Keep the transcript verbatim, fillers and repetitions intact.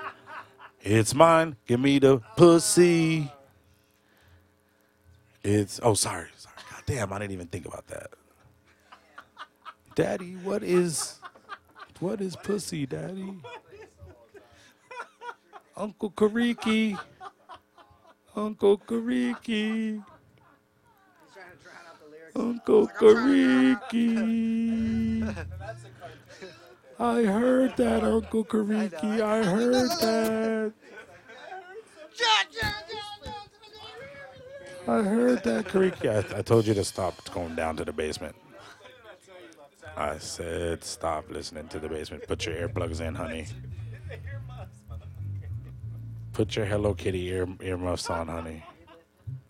It's mine. Give me the pussy. It's, oh, sorry. Sorry. God damn, I didn't even think about that. Daddy, what is, what is pussy, Daddy? Uncle Kariki. Uncle Kariki. Uncle Kariki. I heard that, Uncle Kariki. I heard that. I heard that, Kariki. I, I told you to stop going down to the basement. I said stop listening to the basement. Put your earplugs in, honey. Put your Hello Kitty ear earmuffs on, honey.